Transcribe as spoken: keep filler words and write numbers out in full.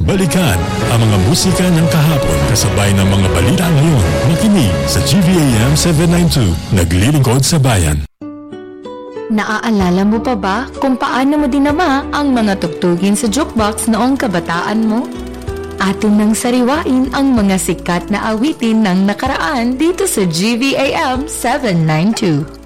Balikan ang mga musika ng kahapon kasabay ng mga balita ngayon. Makinig sa G V A M seven ninety-two, naglilingkod sa bayan. Naaalala mo pa ba kung paano mo dinama ang mga tugtugin sa jukebox noong kabataan mo? Atin nang sariwain ang mga sikat na awitin ng nakaraan dito sa G V A M seven ninety-two.